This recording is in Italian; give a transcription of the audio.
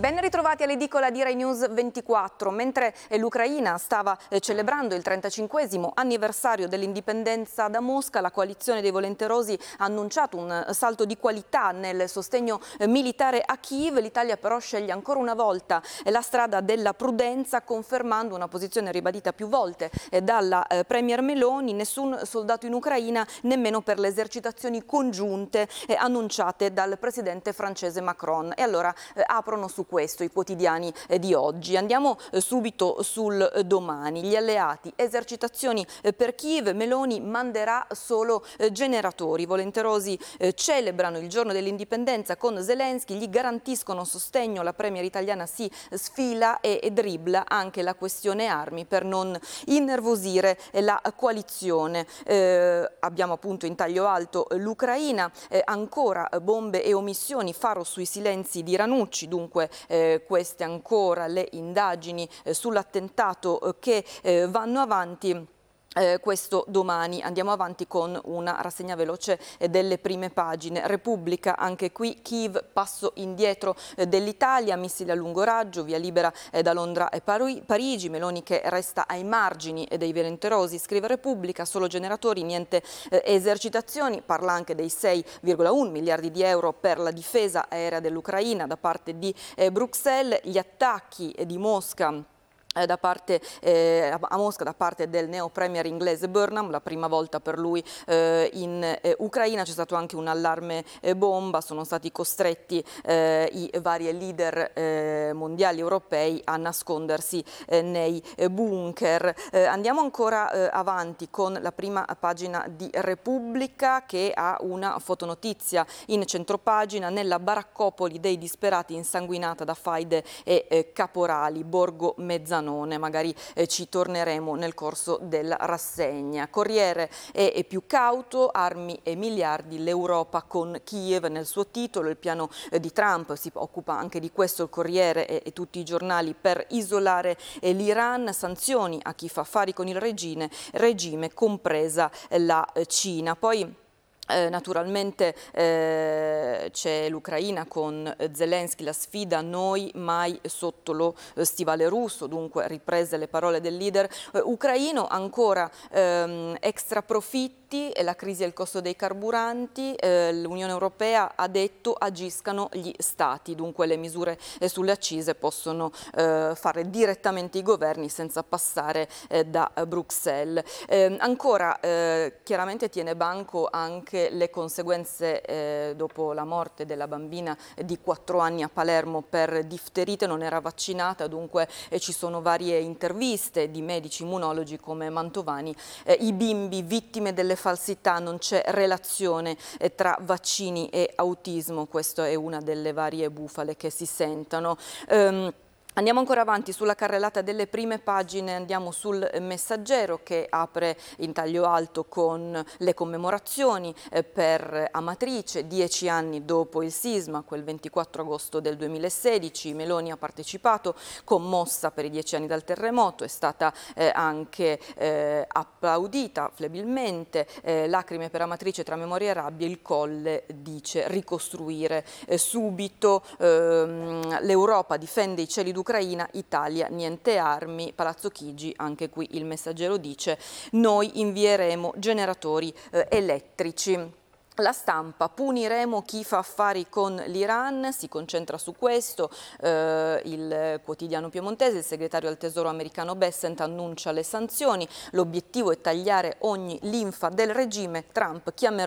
Ben ritrovati all'edicola di Rai News 24. Mentre l'Ucraina stava celebrando il 35esimo anniversario dell'indipendenza da Mosca, la coalizione dei volenterosi ha annunciato un salto di qualità nel sostegno militare a Kiev. L'Italia però sceglie ancora una volta la strada della prudenza, confermando una posizione ribadita più volte dalla Premier Meloni: nessun soldato in Ucraina, nemmeno per le esercitazioni congiunte annunciate dal presidente francese Macron. E allora aprono su questo i quotidiani di oggi. Andiamo subito sul Domani. Gli alleati, esercitazioni per Kiev, Meloni manderà solo generatori. I volenterosi celebrano il giorno dell'indipendenza con Zelensky, gli garantiscono sostegno, la premier italiana si sfila e dribbla anche la questione armi per non innervosire la coalizione. Abbiamo appunto in taglio alto l'Ucraina, ancora bombe e omissioni, faro sui silenzi di Ranucci. Dunque queste ancora le indagini sull'attentato che vanno avanti. Questo Domani. Andiamo avanti con una rassegna veloce delle prime pagine. Repubblica, anche qui Kiev, passo indietro dell'Italia, missili a lungo raggio, via libera da Londra e Parigi, Meloni che resta ai margini dei volenterosi. Scrive Repubblica, solo generatori, niente esercitazioni. Parla anche dei 6,1 miliardi di euro per la difesa aerea dell'Ucraina da parte di Bruxelles. Gli attacchi di Mosca a Mosca da parte del neo premier inglese Burnham, la prima volta per lui in Ucraina. C'è stato anche un allarme bomba, sono stati costretti i vari leader mondiali europei a nascondersi nei bunker. Andiamo ancora avanti con la prima pagina di Repubblica, che ha una fotonotizia in centropagina: nella baraccopoli dei disperati insanguinata da faide e caporali, Borgo Mezzanone. Magari ci torneremo nel corso della rassegna. Corriere è più cauto, armi e miliardi, l'Europa con Kiev nel suo titolo. Il piano di Trump, si occupa anche di questo il Corriere e tutti i giornali, per isolare l'Iran, sanzioni a chi fa affari con il regime, compresa la Cina. Poi naturalmente c'è l'Ucraina con Zelensky, la sfida noi mai sotto lo stivale russo. Dunque riprese le parole del leader ucraino. Ancora extra profitti e la crisi e il costo dei carburanti. L'Unione Europea ha detto agiscano gli stati, dunque le misure sulle accise possono fare direttamente i governi senza passare da Bruxelles. Ancora chiaramente tiene banco anche le conseguenze dopo la morte della bambina di 4 anni a Palermo per difterite, non era vaccinata. Dunque ci sono varie interviste di medici immunologi come Mantovani: i bimbi vittime delle falsità, non c'è relazione tra vaccini e autismo. Questa è una delle varie bufale che si sentono. Andiamo ancora avanti sulla carrellata delle prime pagine, andiamo sul Messaggero, che apre in taglio alto con le commemorazioni per Amatrice, 10 anni dopo il sisma, quel 24 agosto del 2016. Meloni ha partecipato, commossa per i 10 anni dal terremoto, è stata anche applaudita flebilmente. Lacrime per Amatrice, tra memoria e rabbia, il Colle dice ricostruire subito. L'Europa difende i cieli d'Ucraina, Italia niente armi. Palazzo Chigi, anche qui il Messaggero dice noi invieremo generatori elettrici. La Stampa, puniremo chi fa affari con l'Iran, si concentra su questo. Il quotidiano piemontese, il segretario al tesoro americano Bessent annuncia le sanzioni, l'obiettivo è tagliare ogni linfa del regime. Trump chiamerà